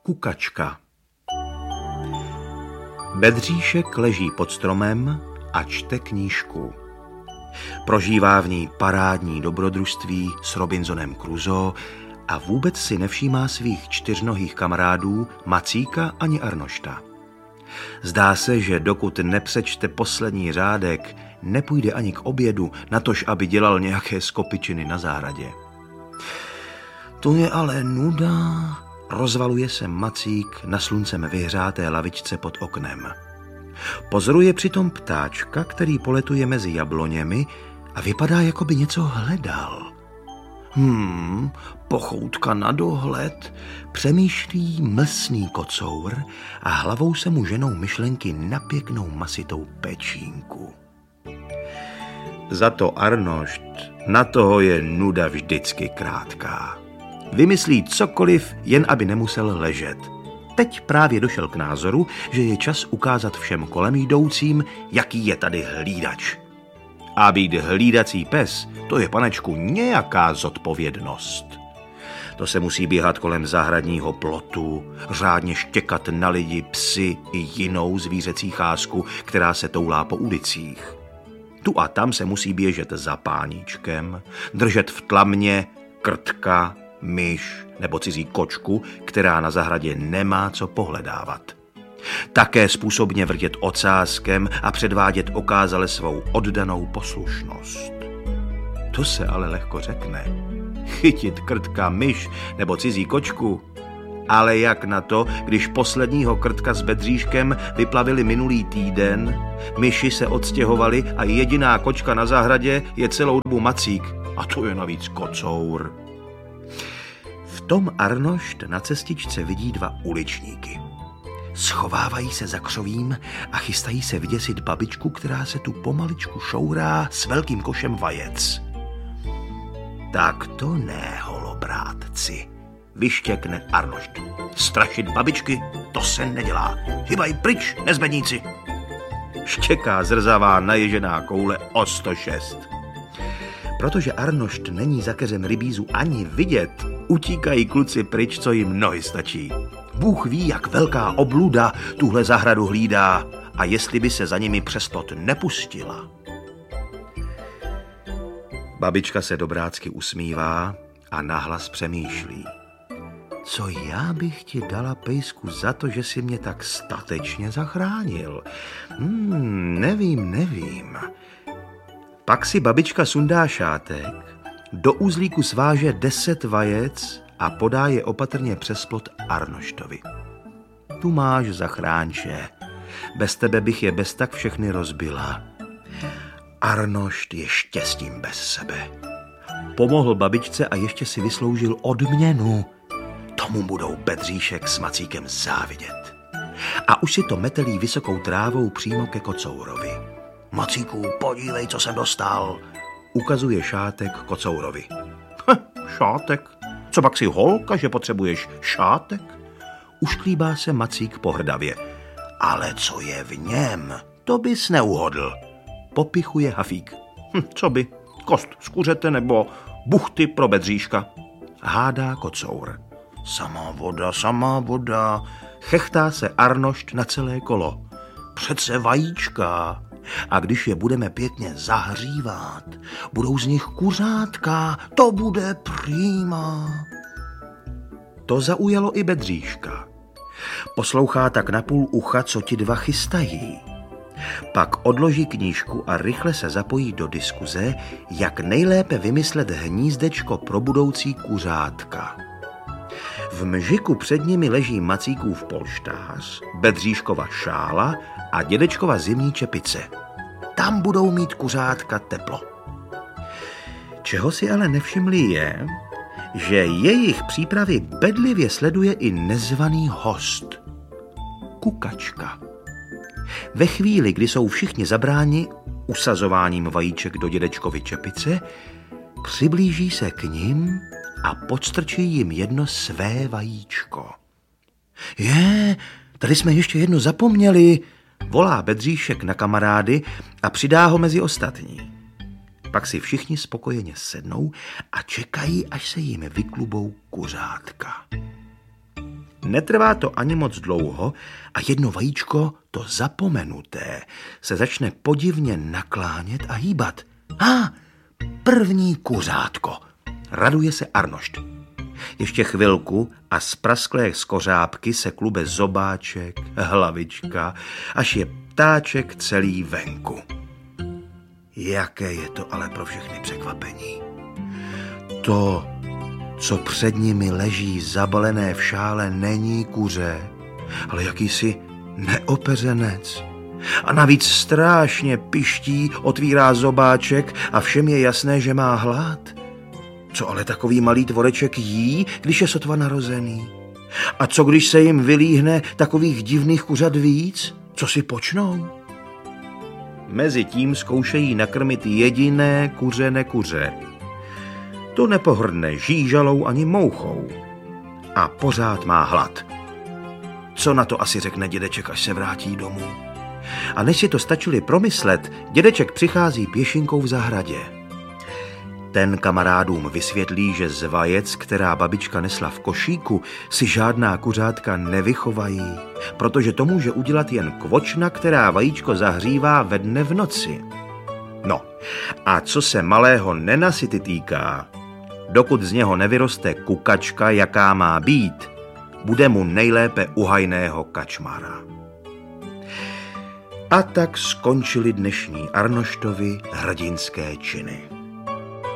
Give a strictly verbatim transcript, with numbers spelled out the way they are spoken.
Kukačka. Bedříšek leží pod stromem a čte knížku. Prožívá v ní parádní dobrodružství s Robinsonem Crusoe a vůbec si nevšímá svých čtyřnohých kamarádů Macíka ani Arnošta. Zdá se, že dokud nepřečte poslední řádek, nepůjde ani k obědu, natož aby dělal nějaké skopičiny na zahradě. To je ale nuda, rozvaluje se Macík na sluncem vyhřáté lavičce pod oknem. Pozoruje přitom ptáčka, který poletuje mezi jabloněmi a vypadá, jako by něco hledal. Hmm, pochoutka na dohled, přemýšlí mlsný kocour a hlavou se mu ženou myšlenky na pěknou masitou pečínku. Za to Arnošt, na toho je nuda vždycky krátká. Vymyslí cokoliv, jen aby nemusel ležet. Teď právě došel k názoru, že je čas ukázat všem kolem jdoucím, jaký je tady hlídač. A být hlídací pes, to je, panečku, nějaká zodpovědnost. To se musí běhat kolem zahradního plotu, řádně štěkat na lidi, psy i jinou zvířecí cházku, která se toulá po ulicích. Tu a tam se musí běžet za páníčkem, držet v tlamě krtka, myš nebo cizí kočku, která na zahradě nemá co pohledávat. Také způsobně vrtět ocáskem a předvádět okázale svou oddanou poslušnost. To se ale lehko řekne. Chytit krtka, myš nebo cizí kočku. Ale jak na to, když posledního krtka s Bedříškem vyplavili minulý týden, myši se odstěhovali a jediná kočka na zahradě je celou dobu Macík. A to je navíc kocour. V tom Arnošt na cestičce vidí dva uličníky. Schovávají se za křovím a chystají se vyděsit babičku, která se tu pomaličku šourá s velkým košem vajec. Tak to ne, holobrátci, vyštěkne Arnošt. Strašit babičky, to se nedělá. Hybaj pryč, nezbedníci. Štěká zrzavá naježená koule o sto šest. Protože Arnošt není za keřem rybízu ani vidět, utíkají kluci pryč, co jim nohy stačí. Bůh ví, jak velká obluda tuhle zahradu hlídá a jestli by se za nimi přes plot nepustila. Babička se dobrácky usmívá a nahlas přemýšlí. Co já bych ti dala, pejsku, za to, že jsi mě tak statečně zachránil? Hmm, nevím, nevím. Pak si babička sundá šátek, do uzlíku sváže deset vajec a podá je opatrně přes plot Arnoštovi. Tu máš, zachránče, bez tebe bych je bez tak všechny rozbila. Arnošt je štěstím bez sebe. Pomohl babičce a ještě si vysloužil odměnu. Tomu budou Bedříšek s Macíkem závidět. A už si to metelí vysokou trávou přímo ke kocourovi. Macíku, podívej, co jsem dostal, ukazuje šátek kocourovi. Hm, šátek? Co pak si holka, že potřebuješ šátek? Ušklíbá se Macík pohrdavě. Ale co je v něm, to bys neuhodl. Popichuje Hafík. Hm, co by? Kost z kuřete nebo buchty pro Bedříška? Hádá kocour. Samá voda, samá voda. Chechtá se Arnošt na celé kolo. Přece vajíčka. A když je budeme pěkně zahřívat, budou z nich kuřátka, to bude prýma. To zaujalo i Bedříška. Poslouchá tak napůl ucha, co ti dva chystají. Pak odloží knížku a rychle se zapojí do diskuze, jak nejlépe vymyslet hnízdečko pro budoucí kuřátka. V mžiku před nimi leží Macíkův polštář, Bedříškova šála a dědečkova zimní čepice. Tam budou mít kuřátka teplo. Čeho si ale nevšimli je, že jejich přípravy bedlivě sleduje i nezvaný host. Kukačka. Ve chvíli, kdy jsou všichni zabráni usazováním vajíček do dědečkovy čepice, přiblíží se k nim a podstrčí jim jedno své vajíčko. Je, tady jsme ještě jedno zapomněli, volá Bedříšek na kamarády a přidá ho mezi ostatní. Pak si všichni spokojeně sednou a čekají, až se jim vyklubou kuřátka. Netrvá to ani moc dlouho a jedno vajíčko, to zapomenuté, se začne podivně naklánět a hýbat. A ah, první kuřátko, raduje se Arnošt. Ještě chvilku a z prasklé skořápky se klube zobáček, hlavička, až je ptáček celý venku. Jaké je to ale pro všechny překvapení. To, co před nimi leží zabalené v šále, není kuře, ale jakýsi neopeřenec. A navíc strašně piští, otvírá zobáček a všem je jasné, že má hlad. Co ale takový malý tvoreček jí, když je sotva narozený? A co když se jim vylíhne takových divných kuřat víc? Co si počnou? Mezitím zkoušejí nakrmit jediné kuře nekuře. To nepohrdne žížalou ani mouchou. A pořád má hlad. Co na to asi řekne dědeček, až se vrátí domů? A než si to stačili promyslet, dědeček přichází pěšinkou v zahradě. Ten kamarádům vysvětlí, že z vajec, která babička nesla v košíku, si žádná kuřátka nevychovají, protože to může udělat jen kvočna, která vajíčko zahřívá ve dne v noci. No, a co se malého nenasyty týká, dokud z něho nevyroste kukačka, jaká má být, bude mu nejlépe u hajného kačmara. A tak skončily dnešní Arnoštovy hrdinské činy.